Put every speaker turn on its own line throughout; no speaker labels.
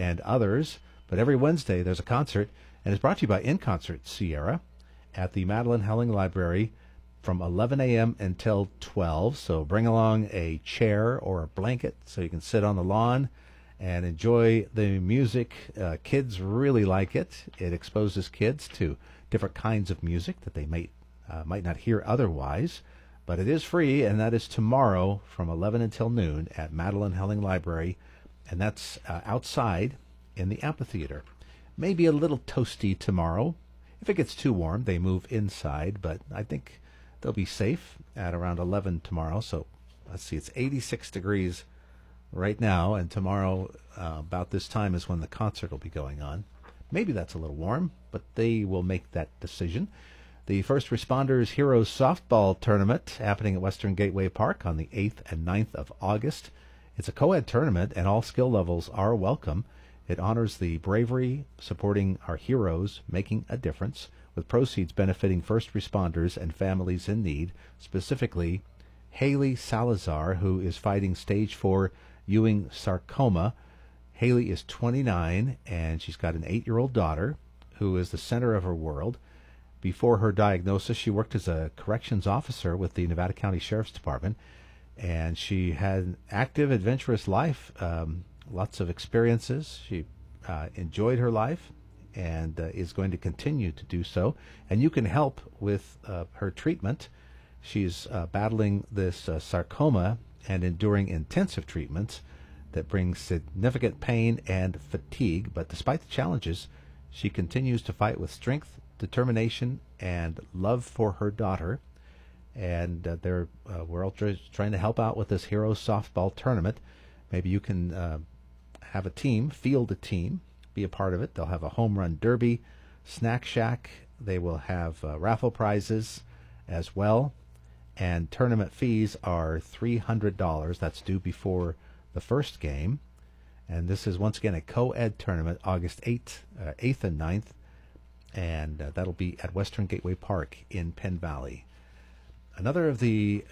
and others. But every Wednesday there's a concert, and it's brought to you by In Concert Sierra at the Madeline Helling Library from 11 a.m. until 12. So bring along a chair or a blanket so you can sit on the lawn and enjoy the music. Kids really like it. It exposes kids to different kinds of music that they might not hear otherwise. But it is free, and that is tomorrow from 11 until noon at Madeline Helling Library, and that's outside in the amphitheater. Maybe a little toasty tomorrow. If it gets too warm, they move inside, but I think they'll be safe at around 11 tomorrow. So let's see, it's 86 degrees right now, and tomorrow about this time is when the concert will be going on. Maybe that's a little warm, but they will make that decision. The First Responders Heroes Softball Tournament happening at Western Gateway Park on the 8th and 9th of August. It's a co-ed tournament, and all skill levels are welcome. It honors the bravery, supporting our heroes, making a difference, with proceeds benefiting first responders and families in need, specifically Haley Salazar, who is fighting stage 4 Ewing sarcoma. Haley is 29, and she's got an 8-year-old daughter who is the center of her world. Before her diagnosis, she worked as a corrections officer with the Nevada County Sheriff's Department, and she had an active, adventurous life, lots of experiences. She enjoyed her life and is going to continue to do so. And you can help with her treatment. She's battling this sarcoma and enduring intensive treatments that bring significant pain and fatigue. But despite the challenges, she continues to fight with strength, determination, and love for her daughter. And we're all trying to help out with this Heroes Softball Tournament. Maybe you can have a team, field a team, be a part of it. They'll have a home run derby, snack shack. They will have raffle prizes as well. And tournament fees are $300. That's due before the first game. And this is, once again, a co-ed tournament, August 8th and 9th. And that'll be at Western Gateway Park in Penn Valley. Another of the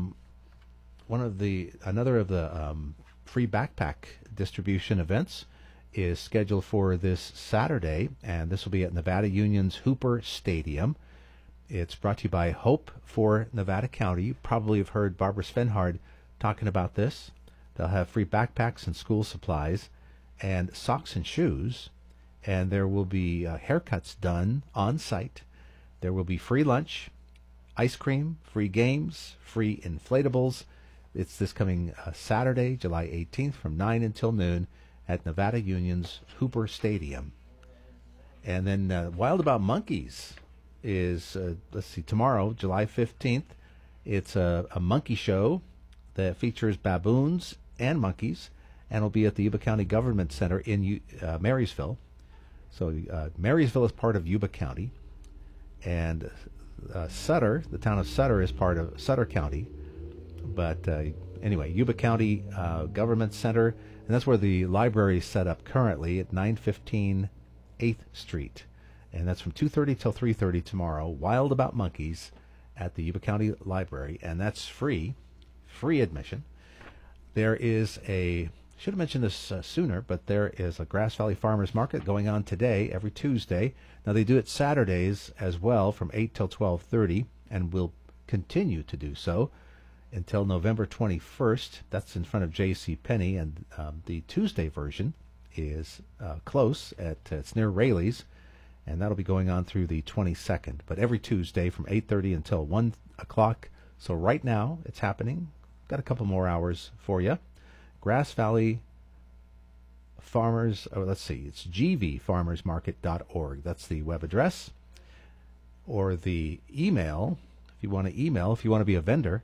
free backpack distribution events is scheduled for this Saturday, and this will be at Nevada Union's Hooper Stadium. It's brought to you by Hope for Nevada County. You probably have heard Barbara Svenhard talking about this. They'll have free backpacks and school supplies and socks and shoes, and there will be haircuts done on site. There will be free lunch, ice cream, free games, free inflatables. It's this coming Saturday, July 18th from 9 until noon at Nevada Union's Hooper Stadium. And then Wild About Monkeys is, tomorrow, July 15th. It's a monkey show that features baboons and monkeys, and will be at the Yuba County Government Center in Marysville. So Marysville is part of Yuba County, and Sutter, the town of Sutter, is part of Sutter County. But anyway, Yuba County Government Center, and that's where the library is set up currently at 915 8th Street. And that's from 2:30 till 3:30 tomorrow. Wild About Monkeys at the Yuba County Library, and that's free admission. There is should have mentioned this sooner, but there is a Grass Valley Farmers Market going on today, every Tuesday. Now they do it Saturdays as well from 8 till 12:30, and will continue to do so until November 21st. That's in front of J.C. Penney, and the Tuesday version is close it's near Rayleigh's, and that'll be going on through the 22nd. But every Tuesday from 8:30 until 1 o'clock. So right now it's happening. Got a couple more hours for you. Grass Valley Farmers, it's gvfarmersmarket.org. That's the web address. Or the email, if you want to be a vendor,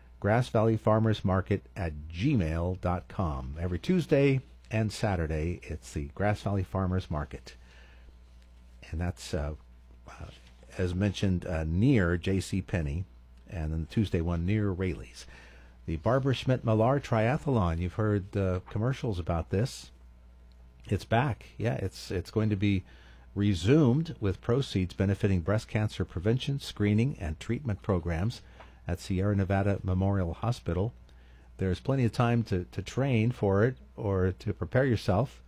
grassvalleyfarmersmarket@gmail.com. Every Tuesday and Saturday, it's the Grass Valley Farmers Market. And that's, as mentioned, near J.C. Penney, and then the Tuesday one near Rayleigh's. The Barbara Schmidt-Millar Triathlon, you've heard commercials about this. It's back. Yeah, it's going to be resumed with proceeds benefiting breast cancer prevention, screening, and treatment programs at Sierra Nevada Memorial Hospital. There's plenty of time to train for it or to prepare yourself.